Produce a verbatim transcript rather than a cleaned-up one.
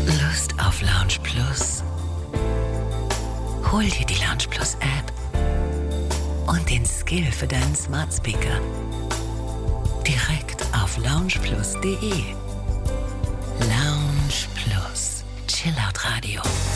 Lust auf Lounge Plus? Hol dir die Lounge Plus App und den Skill für deinen Smart Speaker direkt auf loungeplus punkt de. Lounge Plus, Chillout Radio.